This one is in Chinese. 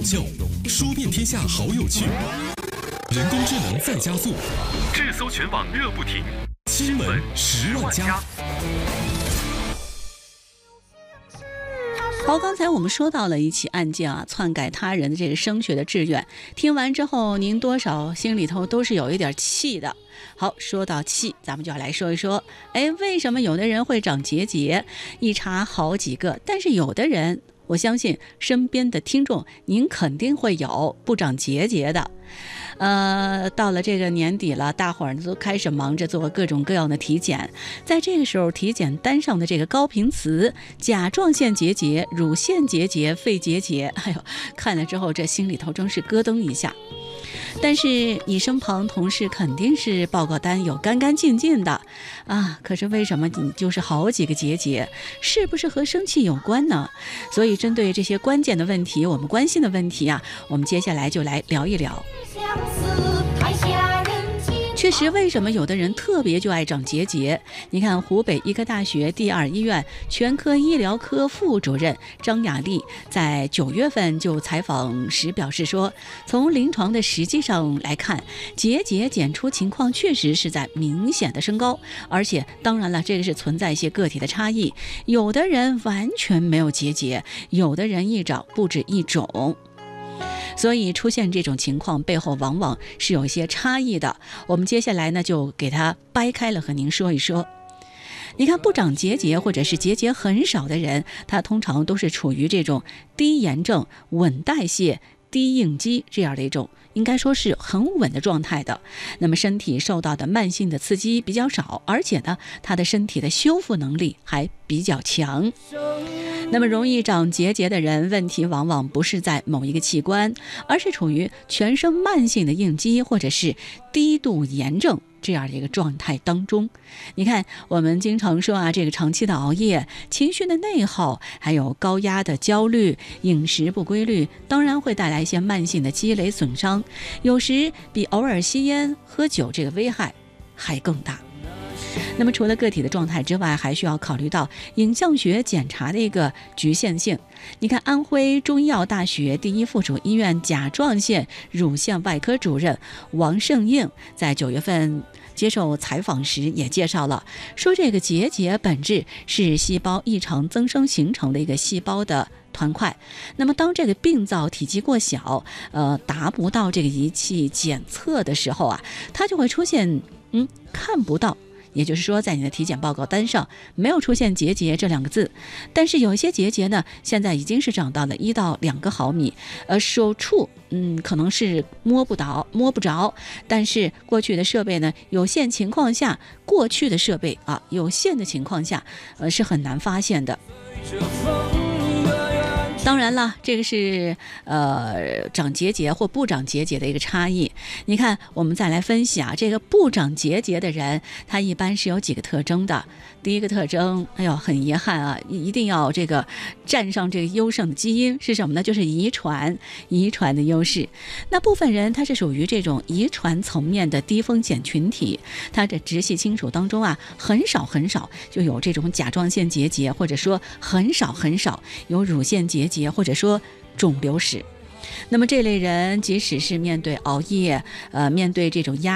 效，说遍天下好有趣。人工智能再加速， 智搜全网热不停， 新闻10万加。 好，刚才我们说到了一起案件啊，篡改他人的这个升学的志愿。听完之后，您多少心里头都是有一点气的。好，说到气，咱们就要来说一说，为什么有的人会长结节？一查好几个，但是有的人，我相信身边的听众，您肯定会有不长结节的。到了这个年底了，大伙儿都开始忙着做各种各样的体检。在这个时候，体检单上的这个高频词甲状腺结节、乳腺结节、肺结节，看了之后这心里头真是咯噔一下。但是你身旁同事肯定是报告单有干干净净的啊，可是为什么你就是好几个结节？是不是和生气有关呢？所以针对这些关键的问题，我们关心的问题啊，我们接下来就来聊一聊。确实，为什么有的人特别就爱长结节？你看，湖北医科大学第二医院全科医疗科副主任张雅丽在9月份就采访时表示说，从临床的实际上来看，结节检出情况确实是在明显的升高，而且当然了，这个是存在一些个体的差异，有的人完全没有结节，有的人一长不止一种。所以出现这种情况背后往往是有一些差异的。我们接下来呢就给它掰开了和您说一说。你看，不长结节或者是结节很少的人，他通常都是处于这种低炎症、稳代谢、低应激这样的一种应该说是很稳的状态的。那么身体受到的慢性的刺激比较少，而且呢他的身体的修复能力还比较强。那么容易长结节的人，问题往往不是在某一个器官，而是处于全身慢性的应激或者是低度炎症这样的一个状态当中。你看，我们经常说啊，这个长期的熬夜、情绪的内耗，还有高压的焦虑、饮食不规律，当然会带来一些慢性的积累损伤，有时比偶尔吸烟、喝酒这个危害还更大。那么除了个体的状态之外，还需要考虑到影像学检查的一个局限性。你看，安徽中医药大学第一附属医院甲状腺乳腺外科主任王胜应在9月份接受采访时也介绍了，说这个结节本质是细胞异常增生形成的一个细胞的团块。那么当这个病灶体积过小，达不到这个仪器检测的时候啊，它就会出现看不到。也就是说，在你的体检报告单上没有出现结节这2个字，但是有一些结节呢，现在已经是长到了1到2个毫米，手触可能是摸不着，但是过去的设备呢，有限情况下，有限的情况下，是很难发现的。当然了，这个是长结节或不长结节的一个差异。你看，我们再来分析啊，这个不长结节的人，他一般是有几个特征的。第一个特征，很遗憾啊，一定要这个占上这个优胜的基因是什么呢？就是遗传的优势。那部分人他是属于这种遗传层面的低风险群体，他的直系亲属当中啊，很少就有这种甲状腺结节，或者说很少有乳腺结节，或者说肿瘤史。那么这类人即使是面对熬夜，面对这种压